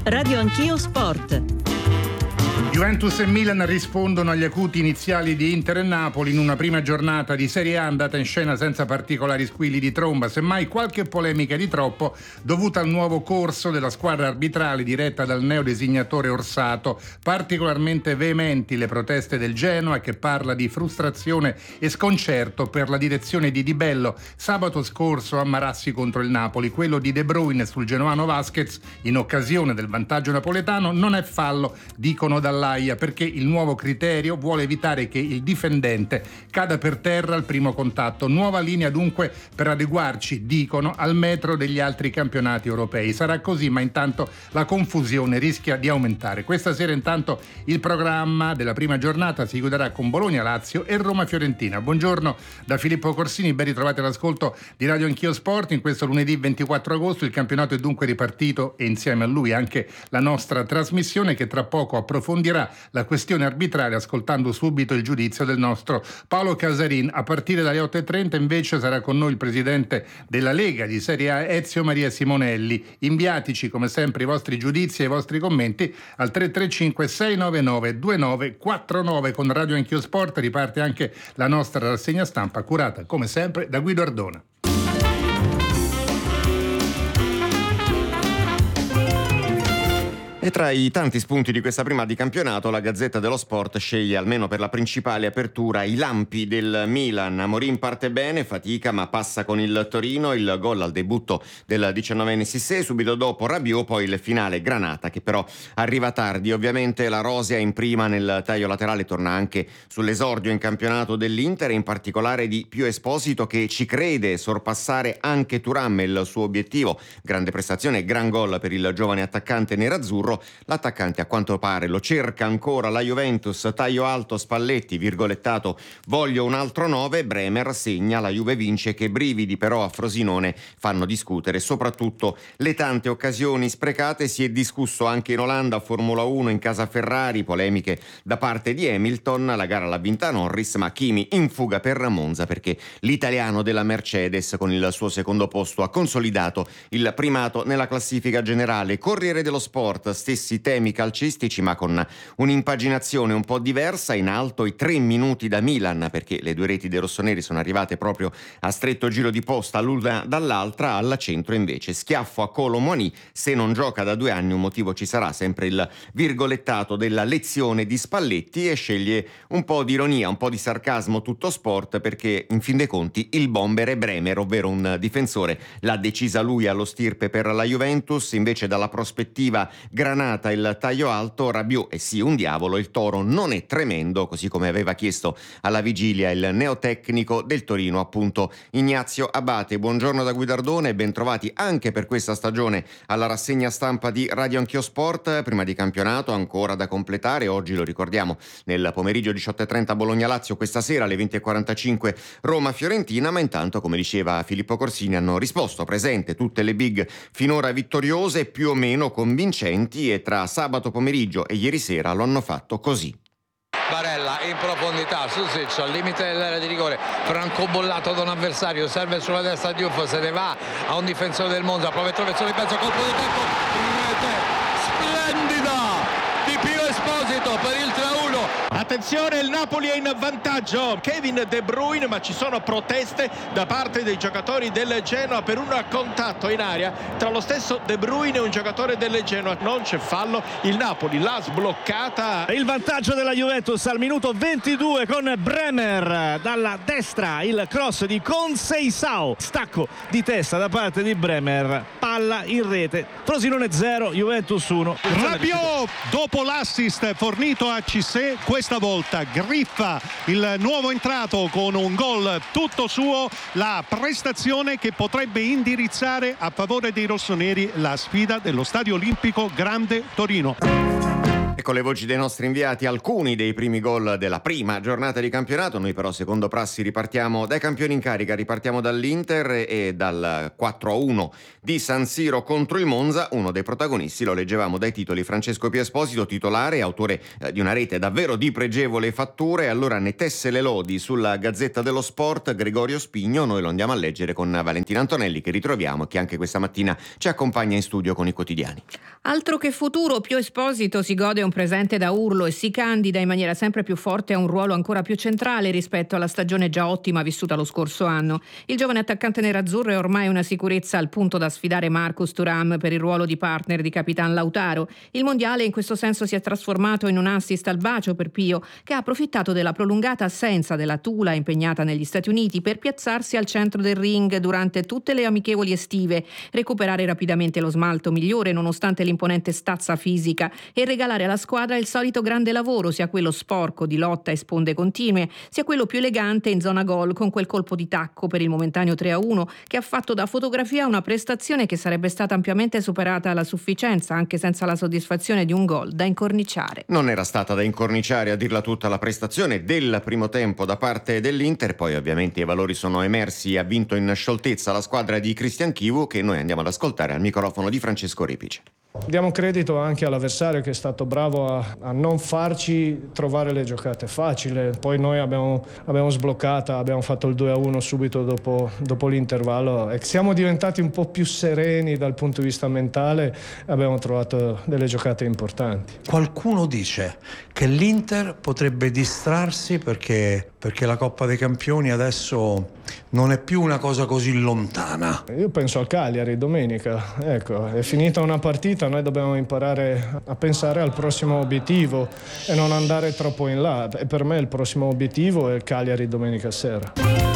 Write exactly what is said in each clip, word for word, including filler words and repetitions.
Radio Anch'io Sport. Juventus e Milan rispondono agli acuti iniziali di Inter e Napoli in una prima giornata di Serie A andata in scena senza particolari squilli di tromba, semmai qualche polemica di troppo dovuta al nuovo corso della squadra arbitrale diretta dal neodesignatore Orsato. Particolarmente veementi le proteste del Genoa, che parla di frustrazione e sconcerto per la direzione di Di Bello sabato scorso a Marassi contro il Napoli. Quello di De Bruyne sul genuano Vasquez in occasione del vantaggio napoletano non è fallo, dicono dall'Aia, perché il nuovo criterio vuole evitare che il difendente cada per terra al primo contatto. Nuova linea dunque per adeguarci, dicono, al metro degli altri campionati europei. Sarà così, ma intanto la confusione rischia di aumentare. Questa sera intanto il programma della prima giornata si chiuderà con Bologna-Lazio e Roma-Fiorentina. Buongiorno da Filippo Corsini, ben ritrovati all'ascolto di Radio Anch'io Sport. In questo lunedì ventiquattro agosto il campionato è dunque ripartito e insieme a lui anche la nostra trasmissione, che tra poco approfondirà la questione arbitrale ascoltando subito il giudizio del nostro Paolo Casarin. A partire dalle otto e trenta invece sarà con noi il presidente della Lega di Serie A Ezio Maria Simonelli. Inviatici come sempre i vostri giudizi e i vostri commenti al tre tre cinque sei nove nove due nove quattro nove. Con Radio Anch'io Sport riparte anche la nostra rassegna stampa curata come sempre da Guido Ardona. E tra i tanti spunti di questa prima di campionato, la Gazzetta dello Sport sceglie, almeno per la principale apertura, i lampi del Milan. Amorim parte bene, fatica ma passa con il Torino, il gol al debutto del diciannovenne Cissé, subito dopo Rabiot, poi il finale Granata che però arriva tardi. Ovviamente la rosea in prima nel taglio laterale torna anche sull'esordio in campionato dell'Inter, e in particolare di Pio Esposito, che ci crede sorpassare anche Thuram, il suo obiettivo. Grande prestazione, gran gol per il giovane attaccante nerazzurro. L'attaccante a quanto pare lo cerca ancora la Juventus, taglio alto Spalletti, virgolettato voglio un altro nove, Bremer segna, la Juve vince, che brividi però a Frosinone fanno discutere soprattutto le tante occasioni sprecate. Si è discusso anche in Olanda, Formula uno in casa Ferrari, polemiche da parte di Hamilton, la gara l'ha vinta Norris ma Kimi in fuga per Monza perché l'italiano della Mercedes con il suo secondo posto ha consolidato il primato nella classifica generale. Corriere dello Sport, stessi temi calcistici ma con un'impaginazione un po' diversa. In alto i tre minuti da Milan, perché le due reti dei rossoneri sono arrivate proprio a stretto giro di posta l'una dall'altra. Al centro invece schiaffo a Kolo Muani, se non gioca da due anni un motivo ci sarà, sempre il virgolettato della lezione di Spalletti, e sceglie un po' di ironia, un po' di sarcasmo tutto Sport, perché in fin dei conti il bomber è Bremer, ovvero un difensore. L'ha decisa lui allo stirpe per la Juventus. Invece dalla prospettiva Granata il taglio alto, Rabiot è sì un diavolo, il Toro non è tremendo, così come aveva chiesto alla vigilia il neotecnico del Torino, appunto Ignazio Abate. Buongiorno da Guidardone e bentrovati anche per questa stagione alla rassegna stampa di Radio Anch'io Sport. Prima di campionato ancora da completare, oggi lo ricordiamo nel pomeriggio diciotto e trenta Bologna-Lazio, questa sera alle venti e quarantacinque Roma-Fiorentina, ma intanto, come diceva Filippo Corsini, hanno risposto presente tutte le big finora vittoriose, più o meno convincenti, e tra sabato pomeriggio e ieri sera lo hanno fatto così. Barella in profondità, Susic al limite dell'area di rigore, francobollato da un avversario, serve sulla destra Diouf, se ne va a un difensore del Monza, prova e traversone in mezzo, colpo di tempo, splendida di Pio Esposito per il tre a uno. Attenzione, il Napoli è in vantaggio, Kevin De Bruyne, ma ci sono proteste da parte dei giocatori del Genoa per un contatto in area tra lo stesso De Bruyne e un giocatore del Genoa. Non c'è fallo, il Napoli l'ha sbloccata. Il vantaggio della Juventus al minuto ventidue con Bremer dalla destra, il cross di Conceição, stacco di testa da parte di Bremer, palla in rete, Frosinone zero, Juventus uno. Rabiot dopo l'assist fornito a Cissé, questa volta griffa il nuovo entrato con un gol tutto suo, la prestazione che potrebbe indirizzare a favore dei rossoneri la sfida dello Stadio Olimpico Grande Torino. Ecco le voci dei nostri inviati, alcuni dei primi gol della prima giornata di campionato. Noi però secondo prassi ripartiamo dai campioni in carica, ripartiamo dall'Inter e dal quattro a uno di San Siro contro il Monza. Uno dei protagonisti, lo leggevamo dai titoli, Francesco Piesposito, titolare, autore eh, di una rete davvero di pregevole fattura, e allora ne tesse le lodi sulla Gazzetta dello Sport Gregorio Spigno. Noi lo andiamo a leggere con Valentina Antonelli, che ritroviamo e che anche questa mattina ci accompagna in studio con i quotidiani. Altro che futuro, Pio Esposito si gode un presente da urlo e si candida in maniera sempre più forte a un ruolo ancora più centrale rispetto alla stagione già ottima vissuta lo scorso anno. Il giovane attaccante nerazzurro è ormai una sicurezza al punto da sfidare Marcus Thuram per il ruolo di partner di Capitan Lautaro. Il mondiale in questo senso si è trasformato in un assist al bacio per Pio, che ha approfittato della prolungata assenza della Tula impegnata negli Stati Uniti per piazzarsi al centro del ring durante tutte le amichevoli estive, recuperare rapidamente lo smalto migliore nonostante l'imponente stazza fisica e regalare alla squadra il solito grande lavoro, sia quello sporco di lotta e sponde continue, sia quello più elegante in zona gol con quel colpo di tacco per il momentaneo tre a uno che ha fatto da fotografia una prestazione che sarebbe stata ampiamente superata alla sufficienza anche senza la soddisfazione di un gol da incorniciare. Non era stata da incorniciare, a dirla tutta, la prestazione del primo tempo da parte dell'Inter. Poi ovviamente i valori sono emersi, ha vinto in scioltezza la squadra di Cristian Chivu, che noi andiamo ad ascoltare al microfono di Francesco Repice. Diamo credito anche all'avversario, che è stato bravo a, a non farci trovare le giocate facili. Poi noi abbiamo, abbiamo sbloccata, abbiamo fatto il due a uno subito dopo, dopo l'intervallo e siamo diventati un po' più sereni dal punto di vista mentale, abbiamo trovato delle giocate importanti. Qualcuno dice che l'Inter potrebbe distrarsi perché, perché la Coppa dei Campioni adesso non è più una cosa così lontana. Io penso al Cagliari domenica, ecco, è finita una partita, noi dobbiamo imparare a pensare al prossimo obiettivo e non andare troppo in là. E per me il prossimo obiettivo è il Cagliari domenica sera.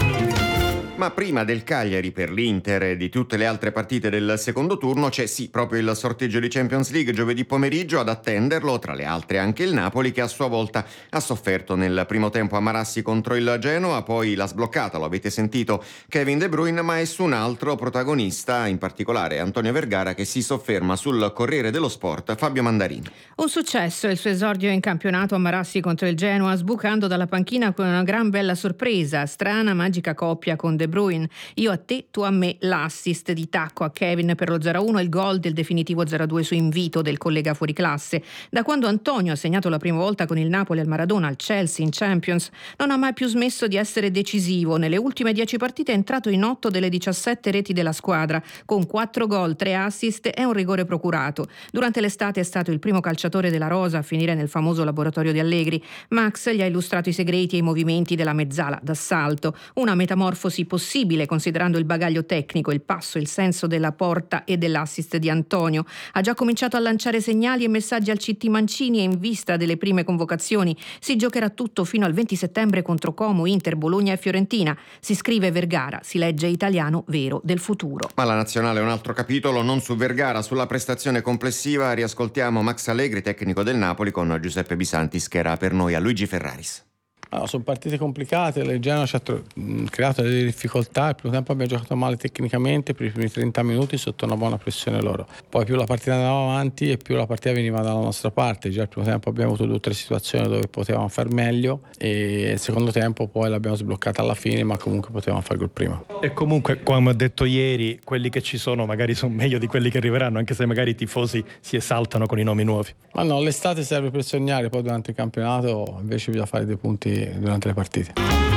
Ma prima del Cagliari per l'Inter e di tutte le altre partite del secondo turno c'è sì proprio il sorteggio di Champions League giovedì pomeriggio. Ad attenderlo, tra le altre, anche il Napoli, che a sua volta ha sofferto nel primo tempo a Marassi contro il Genoa, poi l'ha sbloccata, lo avete sentito, Kevin De Bruyne, ma è su un altro protagonista, in particolare Antonio Vergara, che si sofferma sul Corriere dello Sport, Fabio Mandarini. Un successo il suo esordio in campionato a Marassi contro il Genoa, sbucando dalla panchina con una gran bella sorpresa, strana magica coppia con De Bruyne, io a te, tu a me, l'assist di tacco a Kevin per lo zero a uno e il gol del definitivo zero a due su invito del collega fuoriclasse. Da quando Antonio ha segnato la prima volta con il Napoli al Maradona, al Chelsea, in Champions, non ha mai più smesso di essere decisivo. Nelle ultime dieci partite è entrato in otto delle diciassette reti della squadra, con quattro gol, tre assist e un rigore procurato. Durante l'estate è stato il primo calciatore della rosa a finire nel famoso laboratorio di Allegri. Max gli ha illustrato i segreti e i movimenti della mezzala d'assalto, una metamorfosi possibile considerando il bagaglio tecnico, il passo, il senso della porta e dell'assist di Antonio. Ha già cominciato a lanciare segnali e messaggi al C T Mancini e in vista delle prime convocazioni si giocherà tutto fino al venti settembre contro Como, Inter, Bologna e Fiorentina. Si scrive Vergara, si legge italiano vero del futuro. Ma la nazionale è un altro capitolo, non su Vergara, sulla prestazione complessiva. Riascoltiamo Max Allegri, tecnico del Napoli, con Giuseppe Bisantis, che era per noi a Luigi Ferraris. No, sono partite complicate, il Genoa ci ha creato delle difficoltà, il primo tempo abbiamo giocato male tecnicamente per i primi trenta minuti sotto una buona pressione loro, poi più la partita andava avanti e più la partita veniva dalla nostra parte. Già il primo tempo abbiamo avuto due o tre situazioni dove potevamo far meglio e il secondo tempo poi l'abbiamo sbloccata alla fine, ma comunque potevamo fare gol prima. E comunque, come ho detto ieri, quelli che ci sono magari sono meglio di quelli che arriveranno, anche se magari i tifosi si esaltano con i nomi nuovi. Ma no, l'estate serve per sognare, poi durante il campionato invece bisogna fare dei punti durante le partite.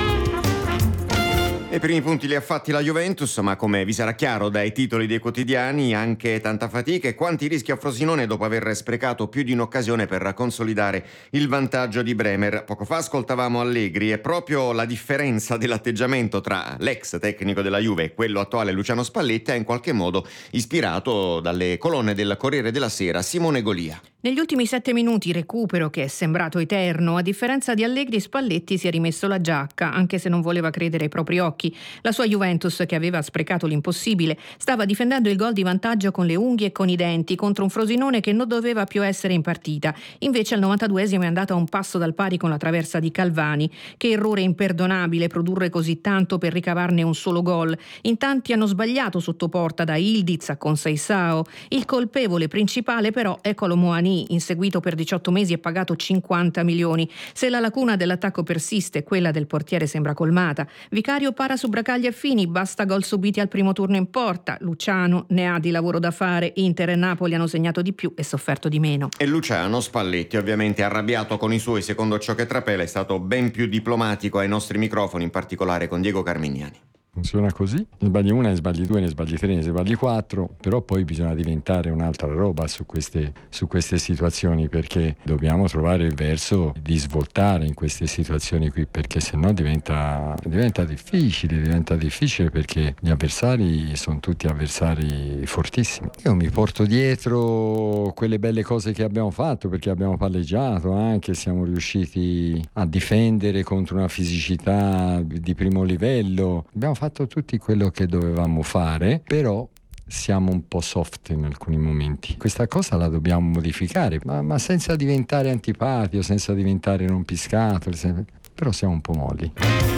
I primi punti li ha fatti la Juventus, ma come vi sarà chiaro dai titoli dei quotidiani, anche tanta fatica e quanti rischi a Frosinone dopo aver sprecato più di un'occasione per consolidare il vantaggio di Bremer. Poco fa ascoltavamo Allegri e proprio la differenza dell'atteggiamento tra l'ex tecnico della Juve e quello attuale Luciano Spalletti ha in qualche modo ispirato dalle colonne del Corriere della Sera Simone Golia. Negli ultimi sette minuti recupero che è sembrato eterno. A differenza di Allegri, Spalletti si è rimesso la giacca, anche se non voleva credere ai propri occhi. occhi. La sua Juventus, che aveva sprecato l'impossibile, stava difendendo il gol di vantaggio con le unghie e con i denti contro un Frosinone che non doveva più essere in partita. Invece al novantaduesimo è andata a un passo dal pari con la traversa di Calvani. Che errore imperdonabile produrre così tanto per ricavarne un solo gol. In tanti hanno sbagliato sotto porta, da Ildiz a Conceição. Il colpevole principale però è Kolo Muani, inseguito per diciotto mesi e pagato cinquanta milioni. Se la lacuna dell'attacco persiste, quella del portiere sembra colmata. Vicario para su Bracaglia e Fini, basta gol subiti al primo turno in porta. Luciano ne ha di lavoro da fare. Inter e Napoli hanno segnato di più e sofferto di meno. E Luciano Spalletti, ovviamente arrabbiato con i suoi, secondo ciò che trapela, è stato ben più diplomatico ai nostri microfoni, in particolare con Diego Carmignani. Funziona così, ne sbagli una, ne sbagli due, ne sbagli tre, ne sbagli quattro, però poi bisogna diventare un'altra roba su queste, su queste situazioni, perché dobbiamo trovare il verso di svoltare in queste situazioni qui, perché sennò diventa, diventa difficile, diventa difficile perché gli avversari sono tutti avversari fortissimi. Io mi porto dietro quelle belle cose che abbiamo fatto, perché abbiamo palleggiato anche, siamo riusciti a difendere contro una fisicità di primo livello, abbiamo fatto tutti quello che dovevamo fare, però siamo un po' soft in alcuni momenti. Questa cosa la dobbiamo modificare, ma, ma senza diventare antipatico, senza diventare rompiscatole, senza... però siamo un po' molli.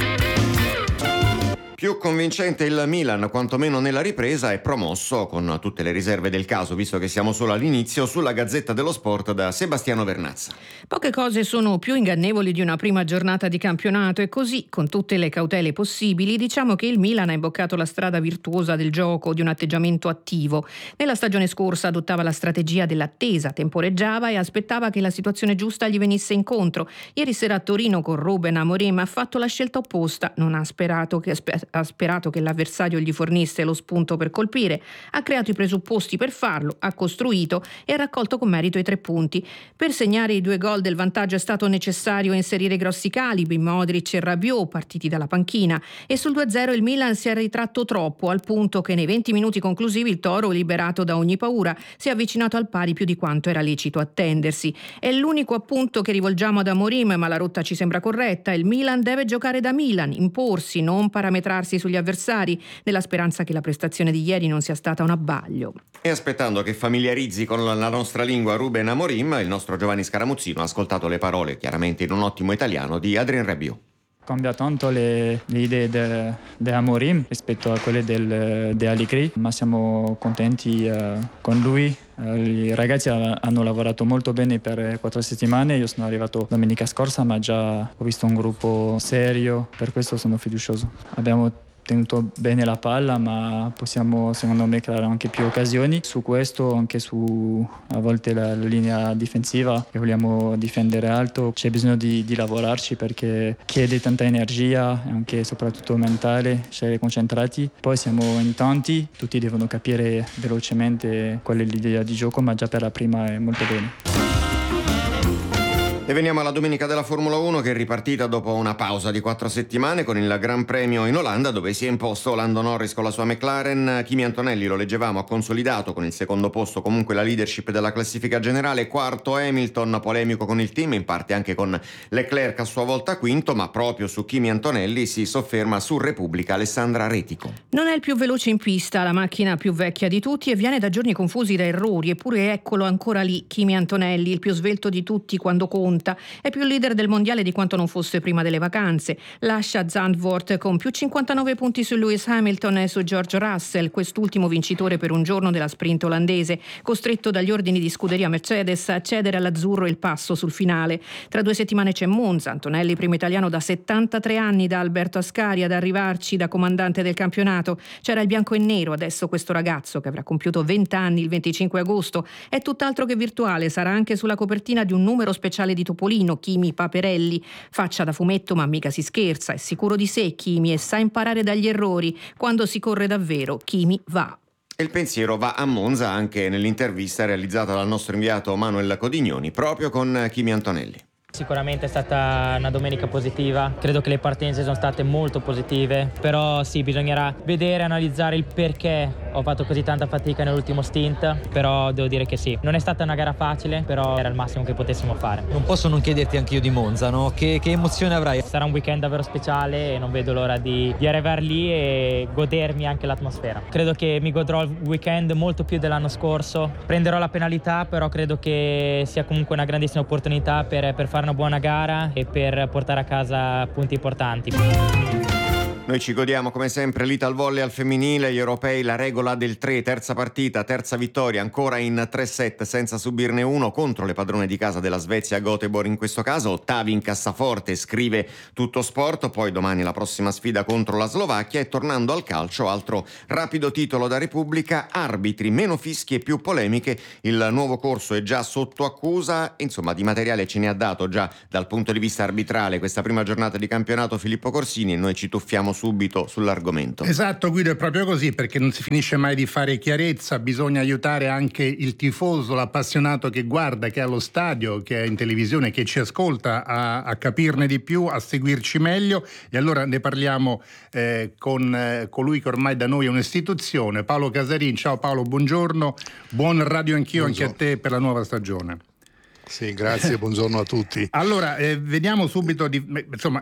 Più convincente il Milan, quantomeno nella ripresa, è promosso con tutte le riserve del caso, visto che siamo solo all'inizio, sulla Gazzetta dello Sport da Sebastiano Vernazza. Poche cose sono più ingannevoli di una prima giornata di campionato e così, con tutte le cautele possibili, diciamo che il Milan ha imboccato la strada virtuosa del gioco, di un atteggiamento attivo. Nella stagione scorsa adottava la strategia dell'attesa, temporeggiava e aspettava che la situazione giusta gli venisse incontro. Ieri sera a Torino con Ruben Amorim ha fatto la scelta opposta, non ha sperato che ha sperato che l'avversario gli fornisse lo spunto per colpire, ha creato i presupposti per farlo, ha costruito e ha raccolto con merito i tre punti. Per segnare i due gol del vantaggio è stato necessario inserire grossi calibri, Modric e Rabiot, partiti dalla panchina, e sul due a zero il Milan si è ritratto troppo, al punto che nei venti minuti conclusivi il Toro, liberato da ogni paura, si è avvicinato al pari più di quanto era lecito attendersi. È l'unico appunto che rivolgiamo ad Amorim, ma la rotta ci sembra corretta. Il Milan deve giocare da Milan, imporsi, non parametrarsi sugli avversari, nella speranza che la prestazione di ieri non sia stata un abbaglio. E aspettando che familiarizzi con la nostra lingua Ruben Amorim, il nostro Giovanni Scaramuzzino ha ascoltato le parole, chiaramente in un ottimo italiano, di Adrien Rabiot. Cambia tanto le, le idee di Amorim rispetto a quelle di Allegri, ma siamo contenti uh, con lui. Uh, I ragazzi hanno lavorato molto bene per quattro settimane, io sono arrivato domenica scorsa ma già ho visto un gruppo serio, per questo sono fiducioso. Abbiamo tenuto bene la palla, ma possiamo secondo me creare anche più occasioni. Su questo, anche su a volte la, la linea difensiva che vogliamo difendere alto, c'è bisogno di, di lavorarci perché chiede tanta energia, anche e soprattutto mentale, essere concentrati. Poi siamo in tanti, tutti devono capire velocemente qual è l'idea di gioco, ma già per la prima è molto bene. E veniamo alla domenica della Formula uno, che è ripartita dopo una pausa di quattro settimane con il Gran Premio in Olanda, dove si è imposto Lando Norris con la sua McLaren. Kimi Antonelli, lo leggevamo, ha consolidato con il secondo posto comunque la leadership della classifica generale. Quarto Hamilton, polemico con il team, in parte anche con Leclerc a sua volta quinto, ma proprio su Kimi Antonelli si sofferma su Repubblica Alessandra Retico. Non è il più veloce in pista, la macchina più vecchia di tutti e viene da giorni confusi da errori, eppure eccolo ancora lì, Kimi Antonelli, il più svelto di tutti quando conta. È più leader del mondiale di quanto non fosse prima delle vacanze. Lascia Zandvoort con più cinquantanove punti su Lewis Hamilton e su George Russell, quest'ultimo vincitore per un giorno della sprint olandese, costretto dagli ordini di scuderia Mercedes a cedere all'azzurro il passo sul finale. Tra due settimane c'è Monza, Antonelli primo italiano da settantatré anni, da Alberto Ascari ad arrivarci da comandante del campionato. C'era il bianco e nero, adesso questo ragazzo che avrà compiuto venti anni il venticinque agosto è tutt'altro che virtuale, sarà anche sulla copertina di un numero speciale di Topolino, Kimi Paperelli. Faccia da fumetto ma mica si scherza, è sicuro di sé Kimi e sa imparare dagli errori. Quando si corre davvero, Kimi va. Il pensiero va a Monza anche nell'intervista realizzata dal nostro inviato Manuel Codignoni proprio con Kimi Antonelli. Sicuramente è stata una domenica positiva, credo che le partenze sono state molto positive, però sì, bisognerà vedere, analizzare il perché ho fatto così tanta fatica nell'ultimo stint, però devo dire che sì, non è stata una gara facile, però era il massimo che potessimo fare. Non posso non chiederti anch'io di Monza, no? Che, che emozione avrai? Sarà un weekend davvero speciale e non vedo l'ora di, di arrivare lì e godermi anche l'atmosfera. Credo che mi godrò il weekend molto più dell'anno scorso, prenderò la penalità, però credo che sia comunque una grandissima opportunità per, per fare una buona gara e per portare a casa punti importanti. Noi ci godiamo come sempre l'Italvolley al femminile, gli europei, la regola del tre, terza partita, terza vittoria, ancora in tre set senza subirne uno contro le padrone di casa della Svezia, Göteborg in questo caso, ottavi in cassaforte, scrive Tutto Sport, poi domani la prossima sfida contro la Slovacchia e tornando al calcio, altro rapido titolo da Repubblica, arbitri, meno fischi e più polemiche, il nuovo corso è già sotto accusa, insomma di materiale ce ne ha dato già dal punto di vista arbitrale questa prima giornata di campionato Filippo Corsini e noi ci tuffiamo subito sull'argomento. Esatto Guido, è proprio così, perché non si finisce mai di fare chiarezza, bisogna aiutare anche il tifoso, l'appassionato che guarda, che è allo stadio, che è in televisione, che ci ascolta a, a capirne di più, a seguirci meglio e allora ne parliamo eh, con eh, colui che ormai da noi è un'istituzione, Paolo Casarin. Ciao Paolo, buongiorno, buon radio anch'io, buongiorno. Anche a te per la nuova stagione. Sì, grazie, buongiorno a tutti. Allora, eh, vediamo subito, di, insomma,